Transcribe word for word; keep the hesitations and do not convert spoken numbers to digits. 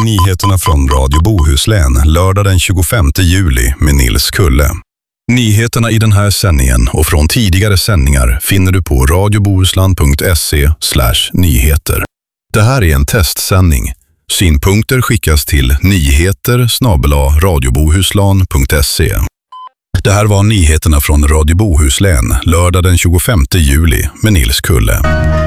nyheterna från Radio Bohuslän lördag den tjugofemte juli med Nils Kulle. Nyheterna i den här sändningen och från tidigare sändningar finner du på radiobohuslan punkt se slash nyheter. Det här är en testsändning. Synpunkter skickas till nyheter snabel-a radiobohuslan punkt se. Det här var nyheterna från Radio Bohuslän lördag den tjugofemte juli med Nils Kulle.